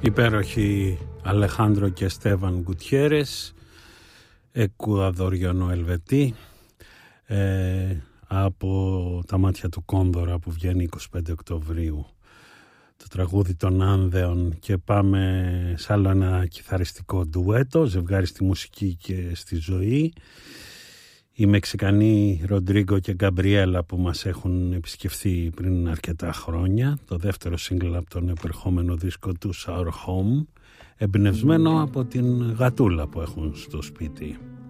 Υπέροχοι Αλεχάνδρο και Στέβαν Γκουτιέρες, Εκουαδοριανό Ελβετή, από τα μάτια του Κόνδωρα που βγαίνει 25 Οκτωβρίου, το τραγούδι των Άνδεων. Και πάμε σε άλλο ένα κιθαριστικό ντουέτο, ζευγάρι στη μουσική και στη ζωή. Οι Μεξικανοί Ροντρίγκο και Γκαμπριέλα που μας έχουν επισκεφθεί πριν αρκετά χρόνια, το δεύτερο σύγκλ από τον επερχόμενο δίσκο του Our Home, εμπνευσμένο από την γατούλα που έχουν στο σπίτι.